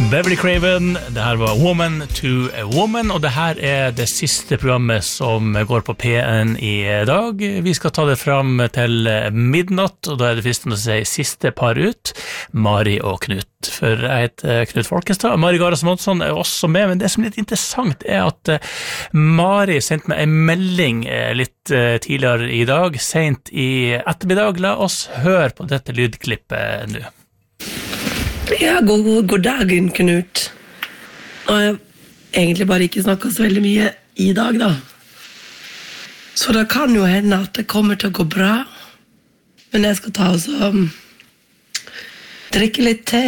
Beverly Craven, det her var Woman to a Woman, og det her det siste programmet som går på P1 i dag. Vi skal ta det fram til midnatt, og da det fristende å si siste par ut, Mari og Knut. For jeg heter Knut Folkestad, Mari Garas Månsson også med, men det som litt interessant at Mari sendte meg en melding litt tidligere i dag, sent i ettermiddag. La oss høre på dette lydklippet nå. Ja, god dagen, Knut. Og jeg egentlig bare ikke snakket så veldig mye i dag, da. Så det kan jo hende at det kommer til å gå bra. Men jeg skal ta og så drikke litt te.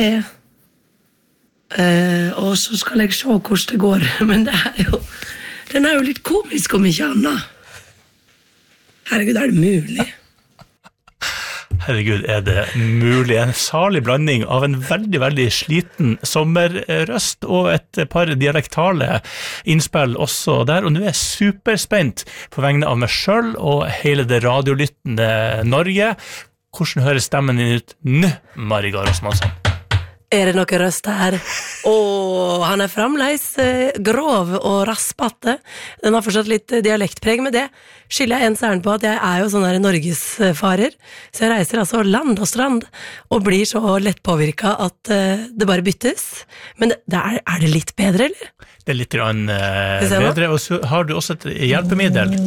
Og så skal jeg se hvordan det går. Men den jo litt komisk om ikke annet. Herregud, det mulig? Herregud, det mulig? En salig blanding av en veldig, veldig sliten sommerrøst og et par dialektale innspill også der, og nå jeg superspent på vegne av meg selv og hele det radiolyttende Norge. Hvordan hører stemmen din ut nå, Mari Garas Månsson? Det noe røst her? Han fremleis grov og raspete. Den har fortsatt litt dialektpreg, med det skylder jeg en særen på at jeg jo sånn her norgesfarer, så jeg reiser altså land og strand og blir så lett påvirket at det bare byttes. Men det litt bedre, eller? Det litt grann bedre, og så har du også et hjelpemiddel.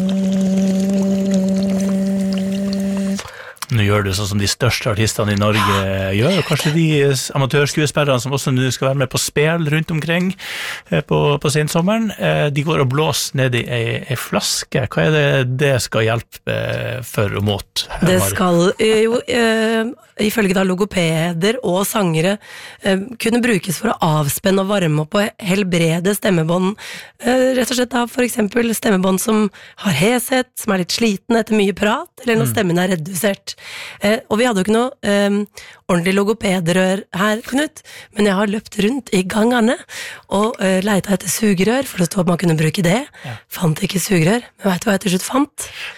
Nå gjør du sånn som de største artistene i Norge gjør, og kanskje de amatørskuespillerne som også nå skal være med på spil rundt omkring på sensommeren, de går og blåser ned i en flaske. Hva det skal hjelpe for og mot? Det skal jo, ifølge da logopeder og sangere, kunne brukes for å avspenne og varme opp og helbrede stemmebånd. Rett og slett da, for eksempel stemmebånd som har heshet, som litt sliten etter mye prat, eller når stemmen redusert. Og vi hadde jo ikke noe ordentlig logopedrør her, Knut, men jeg har løpt rundt i gangene og letet etter sugerør, for det stod at man kunne bruke det. Fant ikke sugerør, men vet du hva jeg til slutt fant?